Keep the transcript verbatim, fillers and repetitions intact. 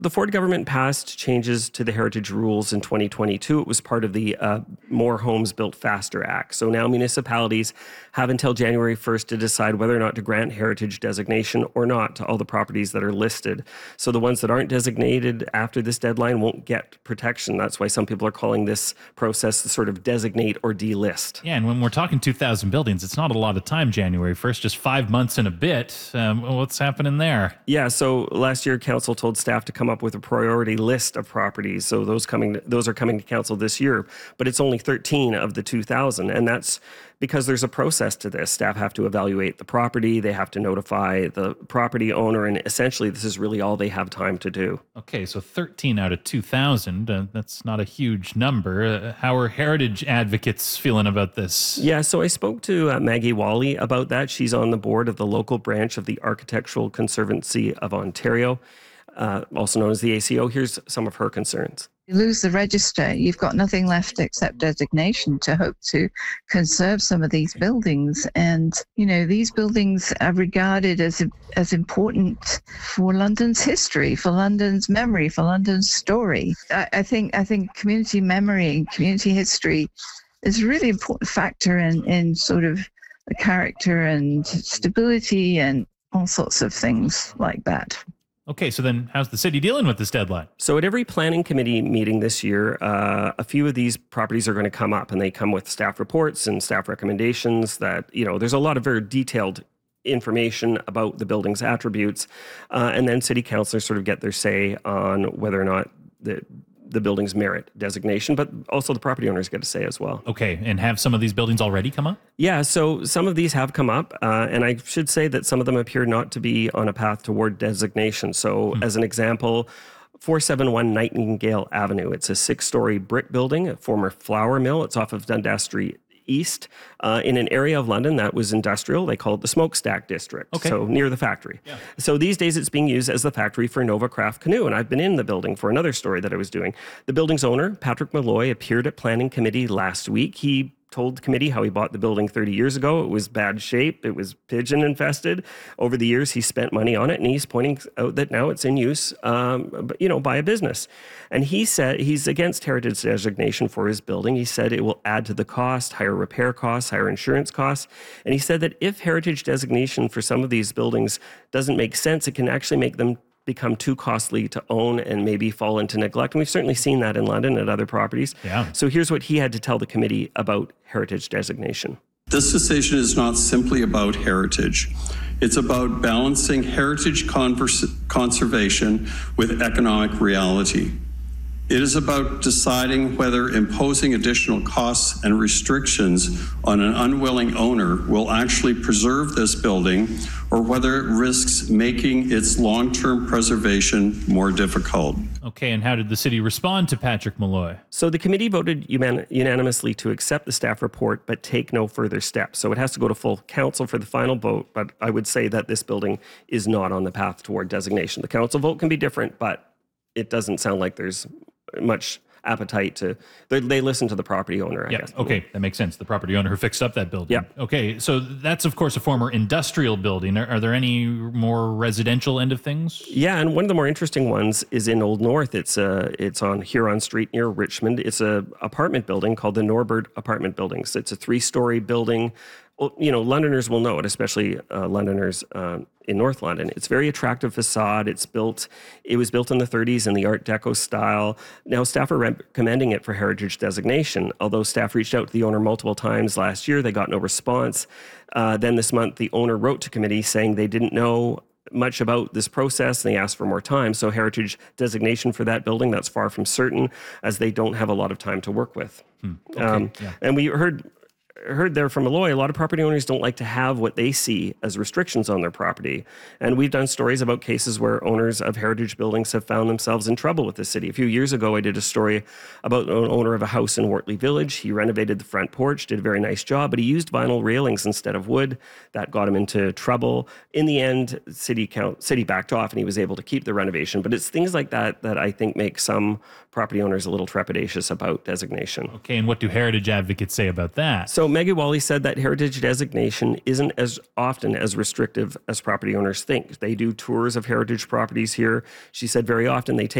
The Ford government passed changes to the heritage rules in twenty twenty-two. It was part of the uh, More Homes Built Faster Act. So now municipalities have until January first to decide whether or not to grant heritage designation or not to all the properties that are listed. So the ones that aren't designated after this deadline won't get protection. That's why some people are calling this process the sort of designate or delist. Yeah, and when we're talking two thousand buildings, it's not a lot of time, January first, just five months and a bit. Um, what's happening there? Yeah, so last year, council told staff to come up with a priority list of properties. So those coming, to, those are coming to council this year, but it's only thirteen of the two thousand. And that's because there's a process to this. Staff have to evaluate the property. They have to notify the property owner. And essentially, this is really all they have time to do. Okay, so thirteen out of two thousand. Uh, that's not a huge number. Uh, how are heritage advocates feeling about this? Yeah, so I spoke to uh, Maggie Wally about that. She's on the board of the local branch of the Architectural Conservancy of Ontario, uh, also known as the A C O. Here's some of her concerns. You lose the register, you've got nothing left except designation to hope to conserve some of these buildings. And, you know, these buildings are regarded as as important for London's history, for London's memory, for London's story. I, I think I think community memory and community history is a really important factor in, in sort of the character and stability and all sorts of things like that. Okay, so then how's the city dealing with this deadline? So at every planning committee meeting this year, uh, a few of these properties are going to come up, and they come with staff reports and staff recommendations that, you know, there's a lot of very detailed information about the building's attributes. Uh, and then city councilors sort of get their say on whether or not the the buildings merit designation, but also the property owners get a say as well. Okay, and have some of these buildings already come up? Yeah, so some of these have come up, uh, and I should say that some of them appear not to be on a path toward designation. So hmm. as an example, four seventy-one Nightingale Avenue. It's a six-story brick building, a former flour mill. It's off of Dundas Street East, uh, in an area of London that was industrial. They call it the Smokestack District, okay. So near the factory. Yeah. So these days it's being used as the factory for Nova Craft Canoe, and I've been in the building for another story that I was doing. The building's owner, Patrick Malloy, appeared at Planning Committee last week. He told the committee how he bought the building thirty years ago. It was bad shape. It was pigeon infested. Over the years, he spent money on it, and he's pointing out that now it's in use, um, you know, by a business. And he said he's against heritage designation for his building. He said it will add to the cost, higher repair costs, higher insurance costs. And he said that if heritage designation for some of these buildings doesn't make sense, it can actually make them become too costly to own and maybe fall into neglect. And we've certainly seen that in London at other properties. Yeah. So here's what he had to tell the committee about heritage designation. This decision is not simply about heritage. It's about balancing heritage converse- conservation with economic reality. It is about deciding whether imposing additional costs and restrictions on an unwilling owner will actually preserve this building, or whether it risks making its long-term preservation more difficult. Okay, and how did the city respond to Patrick Malloy? So the committee voted uman- unanimously to accept the staff report, but take no further steps. So it has to go to full council for the final vote, but I would say that this building is not on the path toward designation. The council vote can be different, but it doesn't sound like there's much appetite to, they listen to the property owner, I yeah, guess. Okay, that makes sense. The property owner who fixed up that building. Yeah. Okay, so that's, of course, a former industrial building. Are, are there any more residential end of things? Yeah, and one of the more interesting ones is in Old North. It's uh, it's on Huron Street near Richmond. It's a apartment building called the Norbert Apartment Buildings. It's a three-story building. Well, you know, Londoners will know it, especially uh, Londoners uh, in North London. It's very attractive facade. It's built, it was built in the thirties in the Art Deco style. Now, staff are recommending it for heritage designation. Although staff reached out to the owner multiple times last year, they got no response. Uh, then this month, the owner wrote to committee saying they didn't know much about this process, and they asked for more time. So heritage designation for that building, that's far from certain, as they don't have a lot of time to work with. Hmm. Okay. Um, yeah. And we heard heard there from Malloy, a lot of property owners don't like to have what they see as restrictions on their property. And we've done stories about cases where owners of heritage buildings have found themselves in trouble with the city. A few years ago, I did a story about an owner of a house in Wortley Village. He renovated the front porch, did a very nice job, but he used vinyl railings instead of wood. That got him into trouble. In the end, city count, city backed off and he was able to keep the renovation. But it's things like that that I think make some property owners a little trepidatious about designation. Okay, and what do heritage advocates say about that? So Maggie Wally said that heritage designation isn't as often as restrictive as property owners think. They do tours of heritage properties here. She said very often they take